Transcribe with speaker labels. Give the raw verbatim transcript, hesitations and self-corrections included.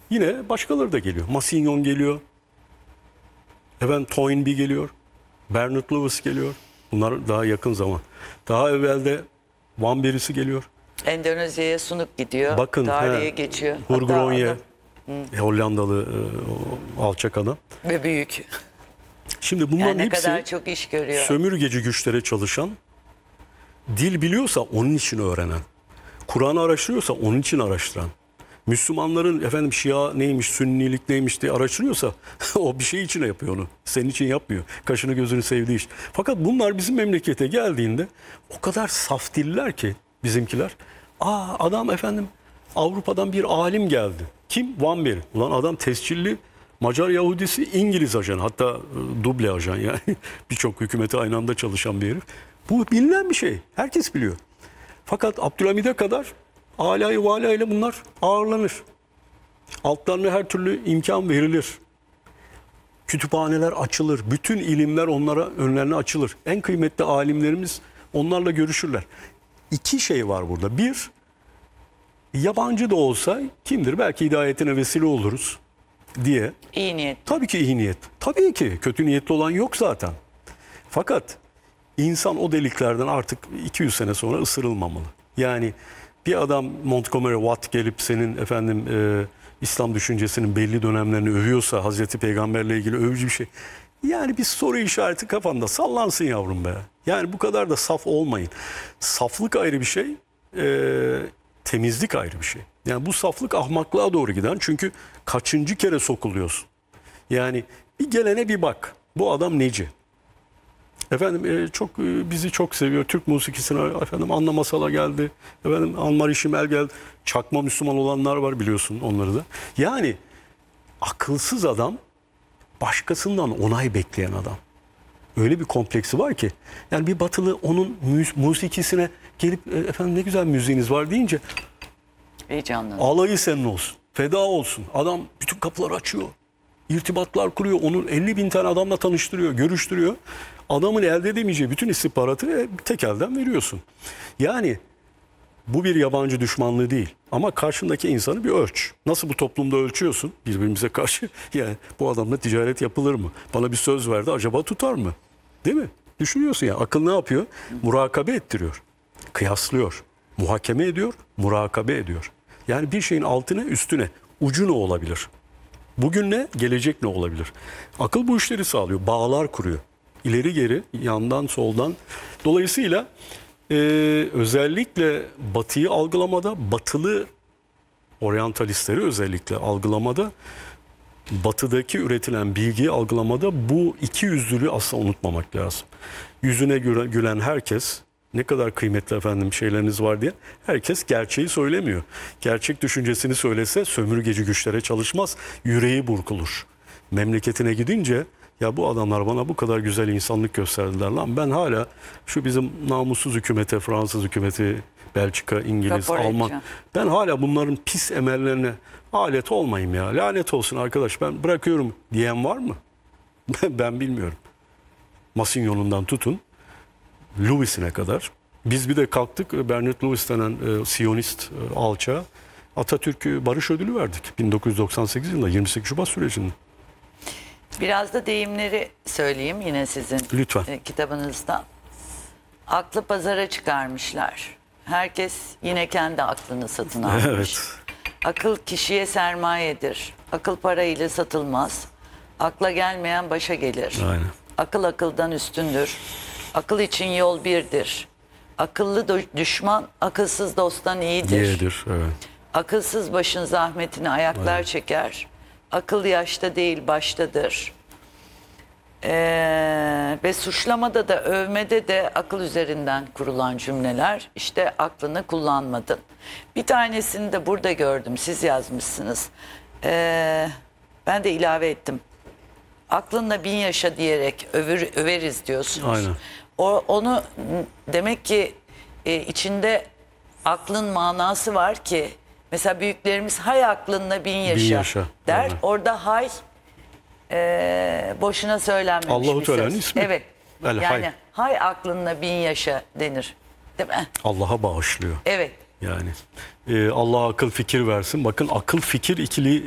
Speaker 1: Yine başkaları da geliyor. Massignon geliyor. Efendim Toynbee geliyor. Bernard Lewis geliyor. Bunlar daha yakın zaman. Daha evvel de Van Berisi geliyor.
Speaker 2: Endonezya'ya Sunuk gidiyor.
Speaker 1: Bakın,
Speaker 2: tarihe
Speaker 1: he,
Speaker 2: geçiyor.
Speaker 1: Hurgronje,
Speaker 2: Hatta
Speaker 1: Hollandalı e, o alçak adam.
Speaker 2: ve büyük.
Speaker 1: Şimdi bunların
Speaker 2: Yani ne
Speaker 1: hepsi
Speaker 2: kadar çok iş görüyor.
Speaker 1: sömürgeci güçlere çalışan, dil biliyorsa onun için öğrenen, Kur'an'ı araştırıyorsa onun için araştıran, Müslümanların efendim Şia neymiş, Sünnilik neymiş diye araştırıyorsa o bir şey için yapıyor onu. Senin için yapmıyor. Kaşını gözünü sevdiği iş. Fakat bunlar bizim memlekete geldiğinde o kadar saf diller ki bizimkiler. Aa adam efendim Avrupa'dan bir alim geldi. Kim? Van Beri. Ulan adam tescilli Macar Yahudisi, İngiliz ajan, hatta e, duble ajan yani birçok hükümete aynı anda çalışan bir herif. Bu bilinen bir şey. Herkes biliyor. Fakat Abdülhamid'e kadar alayı vala ile bunlar ağırlanır. Altlarına her türlü imkan verilir. Kütüphaneler açılır. Bütün ilimler onlara önlerine açılır. En kıymetli alimlerimiz onlarla görüşürler. İki şey var burada. Bir, yabancı da olsa kimdir? Belki hidayetine vesile oluruz diye.
Speaker 2: İyi niyet.
Speaker 1: Tabii ki iyi niyet. Tabii ki kötü niyetli olan yok zaten. Fakat insan o deliklerden artık iki yüz sene sonra ısırılmamalı. Yani bir adam Montgomery Watt gelip senin efendim e, İslam düşüncesinin belli dönemlerini övüyorsa, Hazreti Peygamberle ilgili övücü bir şey. Yani bir soru işareti kafanda sallansın yavrum be. Yani bu kadar da saf olmayın. Saflık ayrı bir şey, e, temizlik ayrı bir şey. Yani bu saflık ahmaklığa doğru giden, çünkü kaçıncı kere sokuluyorsun. Yani bir gelene bir bak. Bu adam neci? Efendim e, çok e, bizi çok seviyor. Türk musikisine efendim Anna Masala geldi. Efendim Anmar İşimel geldi. Çakma Müslüman olanlar var biliyorsun onları da. Yani akılsız adam başkasından onay bekleyen adam. Öyle bir kompleksi var ki. Yani bir batılı onun mü- musikisine gelip e, efendim ne güzel müziğiniz var deyince
Speaker 2: Heyecanlı.
Speaker 1: alayı senin olsun. Feda olsun. Adam bütün kapıları açıyor. İrtibatlar kuruyor. Onu elli bin tane adamla tanıştırıyor, görüştürüyor. Adamın elde edemeyeceği bütün istihbaratı tek elden veriyorsun. Yani bu bir yabancı düşmanlığı değil. Ama karşındaki insanı bir ölç. Nasıl bu toplumda ölçüyorsun birbirimize karşı? Yani bu adamla ticaret yapılır mı? Bana bir söz verdi, acaba tutar mı? Değil mi? Düşünüyorsun ya. Akıl ne yapıyor? Murakabe ettiriyor. Kıyaslıyor. Muhakeme ediyor, murakabe ediyor. Yani bir şeyin altına üstüne, ucu ne olabilir? Bugün ne, gelecek ne olabilir? Akıl bu işleri sağlıyor, bağlar kuruyor. İleri geri, yandan, soldan. Dolayısıyla e, özellikle Batı'yı algılamada, Batılı oryantalistleri özellikle algılamada, Batı'daki üretilen bilgiyi algılamada bu iki yüzlülüğü asla unutmamak lazım. Yüzüne gülen herkes, ne kadar kıymetli efendim şeyleriniz var diye, herkes gerçeği söylemiyor. Gerçek düşüncesini söylese sömürgeci güçlere çalışmaz, yüreği burkulur. Memleketine gidince ya bu adamlar bana bu kadar güzel insanlık gösterdiler lan, ben hala şu bizim namussuz hükümete, Fransız hükümeti, Belçika, İngiliz,
Speaker 2: Rapor
Speaker 1: Alman,
Speaker 2: edeceğim.
Speaker 1: ben hala bunların pis emellerine alet olmayayım ya. Lanet olsun arkadaş, ben bırakıyorum diyen var mı? Ben bilmiyorum. Massignon'undan tutun Lewis'ine kadar. Biz bir de kalktık Bernard Lewis denen e, Siyonist e, alçağa Atatürk Barış Ödülü verdik. bin dokuz yüz doksan sekiz yılında yirmi sekiz Şubat sürecinde.
Speaker 2: Biraz da deyimleri söyleyeyim yine sizin
Speaker 1: Lütfen.
Speaker 2: e, kitabınızda. Aklı pazara çıkarmışlar. Herkes yine kendi aklını satın almış.
Speaker 1: Evet.
Speaker 2: Akıl kişiye sermayedir. Akıl parayla satılmaz. Akla gelmeyen başa gelir.
Speaker 1: Aynen.
Speaker 2: Akıl akıldan üstündür. Akıl için yol birdir. Akıllı do- düşman akılsız dosttan iyidir.
Speaker 1: Diyedir. Evet.
Speaker 2: Akılsız başın zahmetini ayaklar
Speaker 1: Aynen.
Speaker 2: çeker. Akıl yaşta değil baştadır. Ee, ve suçlamada da övmede de akıl üzerinden kurulan cümleler. İşte aklını kullanmadın. Bir tanesini de burada gördüm. Siz yazmışsınız. Ee, ben de ilave ettim. Aklınla bin yaşa diyerek övür, överiz diyorsunuz.
Speaker 1: Aynen.
Speaker 2: O, onu demek ki e, içinde aklın manası var ki mesela büyüklerimiz hay aklınla bin yaşa,
Speaker 1: Bin yaşa,
Speaker 2: der.
Speaker 1: aynen.
Speaker 2: Orada hay e, boşuna söylenmemiş
Speaker 1: Allahu
Speaker 2: bir
Speaker 1: Teala'nın
Speaker 2: söz.
Speaker 1: ismi.
Speaker 2: Evet.
Speaker 1: El
Speaker 2: yani
Speaker 1: hay.
Speaker 2: hay aklınla bin yaşa denir. Değil mi?
Speaker 1: Allah'a bağışlıyor.
Speaker 2: Evet.
Speaker 1: Yani e, Allah akıl fikir versin. Bakın akıl fikir ikili